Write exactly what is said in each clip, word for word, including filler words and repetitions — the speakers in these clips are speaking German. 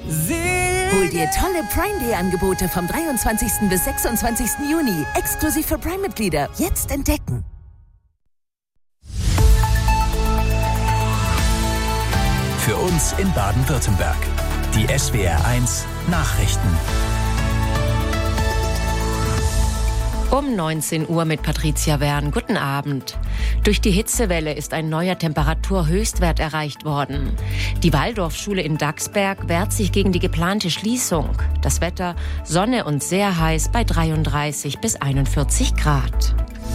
Hol dir tolle Prime Day Angebote vom dreiundzwanzigsten bis sechsundzwanzigsten Juni. Exklusiv für Prime-Mitglieder. Jetzt entdecken. Für uns in Baden-Württemberg. Die S W R eins Nachrichten. Um neunzehn Uhr mit Patricia Wern. Guten Abend. Durch die Hitzewelle ist ein neuer Temperaturhöchstwert erreicht worden. Die Waldorfschule in Daxberg wehrt sich gegen die geplante Schließung. Das Wetter, Sonne und sehr heiß bei dreiunddreißig bis einundvierzig Grad.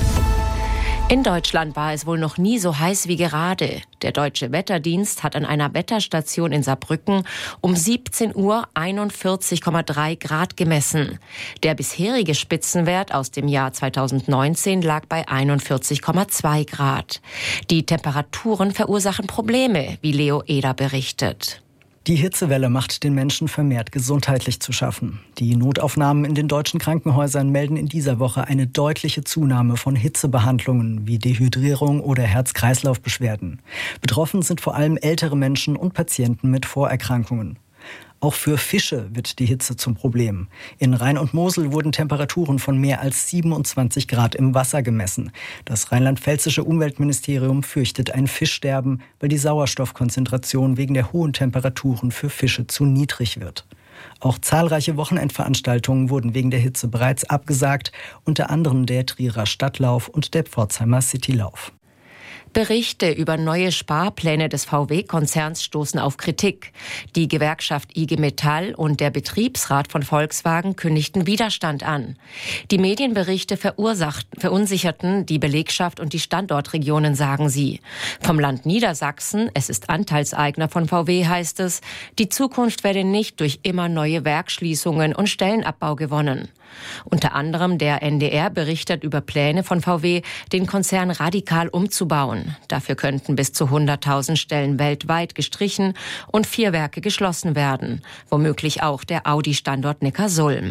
In Deutschland war es wohl noch nie so heiß wie gerade. Der Deutsche Wetterdienst hat an einer Wetterstation in Saarbrücken um siebzehn Uhr einundvierzig Komma drei Grad gemessen. Der bisherige Spitzenwert aus dem Jahr zweitausendneunzehn lag bei einundvierzig Komma zwei Grad. Die Temperaturen verursachen Probleme, wie Leo Eder berichtet. Die Hitzewelle macht den Menschen vermehrt gesundheitlich zu schaffen. Die Notaufnahmen in den deutschen Krankenhäusern melden in dieser Woche eine deutliche Zunahme von Hitzebehandlungen wie Dehydrierung oder Herz-Kreislauf-Beschwerden. Betroffen sind vor allem ältere Menschen und Patienten mit Vorerkrankungen. Auch für Fische wird die Hitze zum Problem. In Rhein und Mosel wurden Temperaturen von mehr als siebenundzwanzig Grad im Wasser gemessen. Das rheinland-pfälzische Umweltministerium fürchtet ein Fischsterben, weil die Sauerstoffkonzentration wegen der hohen Temperaturen für Fische zu niedrig wird. Auch zahlreiche Wochenendveranstaltungen wurden wegen der Hitze bereits abgesagt, unter anderem der Trierer Stadtlauf und der Pforzheimer Citylauf. Berichte über neue Sparpläne des V W-Konzerns stoßen auf Kritik. Die Gewerkschaft I G Metall und der Betriebsrat von Volkswagen kündigten Widerstand an. Die Medienberichte verunsicherten die Belegschaft und die Standortregionen, sagen sie. Vom Land Niedersachsen, es ist Anteilseigner von V W, heißt es, die Zukunft werde nicht durch immer neue Werksschließungen und Stellenabbau gewonnen. Unter anderem der N D R berichtet über Pläne von V W, den Konzern radikal umzubauen. Dafür könnten bis zu hunderttausend Stellen weltweit gestrichen und vier Werke geschlossen werden. Womöglich auch der Audi-Standort Neckarsulm.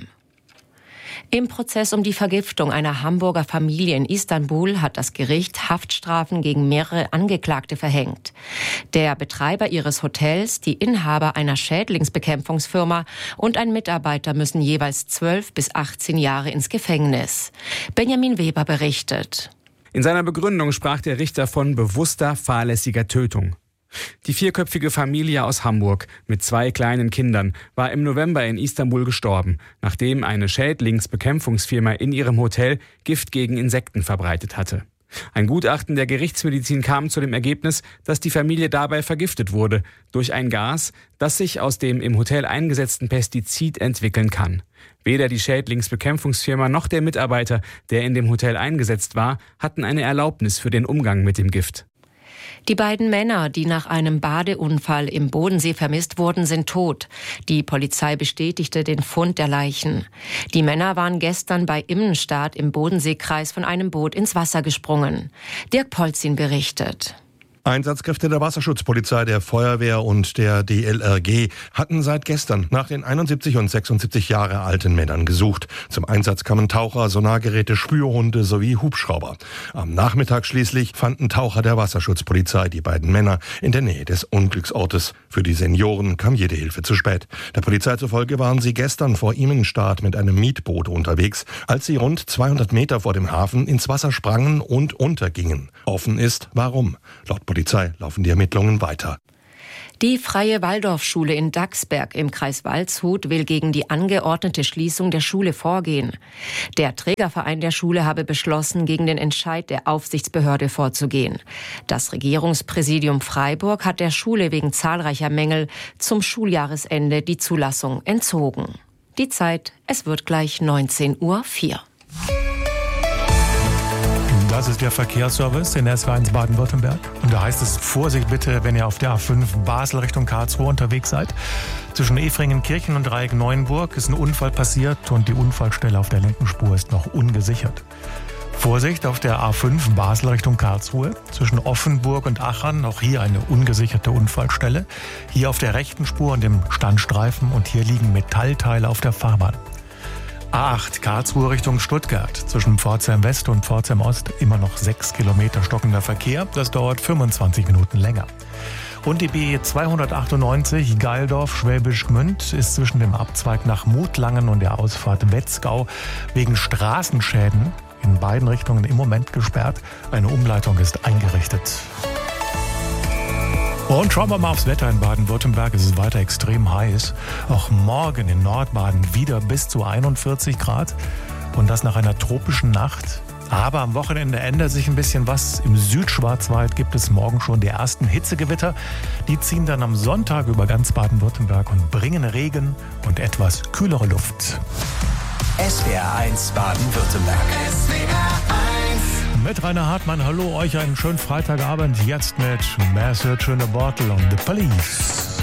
Im Prozess um die Vergiftung einer Hamburger Familie in Istanbul hat das Gericht Haftstrafen gegen mehrere Angeklagte verhängt. Der Betreiber ihres Hotels, die Inhaber einer Schädlingsbekämpfungsfirma und ein Mitarbeiter müssen jeweils zwölf bis achtzehn Jahre ins Gefängnis. Benjamin Weber berichtet. In seiner Begründung sprach der Richter von bewusster, fahrlässiger Tötung. Die vierköpfige Familie aus Hamburg mit zwei kleinen Kindern war im November in Istanbul gestorben, nachdem eine Schädlingsbekämpfungsfirma in ihrem Hotel Gift gegen Insekten verbreitet hatte. Ein Gutachten der Gerichtsmedizin kam zu dem Ergebnis, dass die Familie dabei vergiftet wurde durch ein Gas, das sich aus dem im Hotel eingesetzten Pestizid entwickeln kann. Weder die Schädlingsbekämpfungsfirma noch der Mitarbeiter, der in dem Hotel eingesetzt war, hatten eine Erlaubnis für den Umgang mit dem Gift. Die beiden Männer, die nach einem Badeunfall im Bodensee vermisst wurden, sind tot. Die Polizei bestätigte den Fund der Leichen. Die Männer waren gestern bei Immenstadt im Bodenseekreis von einem Boot ins Wasser gesprungen. Dirk Polzin berichtet. Einsatzkräfte der Wasserschutzpolizei, der Feuerwehr und der D L R G hatten seit gestern nach den einundsiebzig und sechsundsiebzig Jahre alten Männern gesucht. Zum Einsatz kamen Taucher, Sonargeräte, Spürhunde sowie Hubschrauber. Am Nachmittag schließlich fanden Taucher der Wasserschutzpolizei die beiden Männer in der Nähe des Unglücksortes. Für die Senioren kam jede Hilfe zu spät. Der Polizei zufolge waren sie gestern vor Immenstadt mit einem Mietboot unterwegs, als sie rund zweihundert Meter vor dem Hafen ins Wasser sprangen und untergingen. Offen ist, warum. Laut Polizei laufen die Ermittlungen weiter. Die Freie Waldorfschule in Daxberg im Kreis Waldshut will gegen die angeordnete Schließung der Schule vorgehen. Der Trägerverein der Schule habe beschlossen, gegen den Entscheid der Aufsichtsbehörde vorzugehen. Das Regierungspräsidium Freiburg hat der Schule wegen zahlreicher Mängel zum Schuljahresende die Zulassung entzogen. Die Zeit, es wird gleich neunzehn Uhr vier. Das ist der Verkehrsservice in S W R eins Baden-Württemberg. Und da heißt es, Vorsicht bitte, wenn ihr auf der A fünf Basel Richtung Karlsruhe unterwegs seid. Zwischen Efringen-Kirchen und Dreieck-Neuenburg ist ein Unfall passiert und die Unfallstelle auf der linken Spur ist noch ungesichert. Vorsicht auf der A fünf Basel Richtung Karlsruhe. Zwischen Offenburg und Achern, auch hier eine ungesicherte Unfallstelle. Hier auf der rechten Spur und dem Standstreifen und hier liegen Metallteile auf der Fahrbahn. A acht Karlsruhe Richtung Stuttgart. Zwischen Pforzheim West und Pforzheim Ost immer noch sechs Kilometer stockender Verkehr. Das dauert fünfundzwanzig Minuten länger. Und die B zweihundertachtundneunzig Geildorf-Schwäbisch Gmünd ist zwischen dem Abzweig nach Mutlangen und der Ausfahrt Wetzgau wegen Straßenschäden in beiden Richtungen im Moment gesperrt. Eine Umleitung ist eingerichtet. Und schauen wir mal aufs Wetter in Baden-Württemberg. Es ist weiter extrem heiß. Auch morgen in Nordbaden wieder bis zu einundvierzig Grad. Und das nach einer tropischen Nacht. Aber am Wochenende ändert sich ein bisschen was. Im Südschwarzwald gibt es morgen schon die ersten Hitzegewitter. Die ziehen dann am Sonntag über ganz Baden-Württemberg und bringen Regen und etwas kühlere Luft. S W R eins Baden-Württemberg. S W R eins. Mit Rainer Hartmann, hallo, euch einen schönen Freitagabend. Jetzt mit Message in a Bottle und The Police.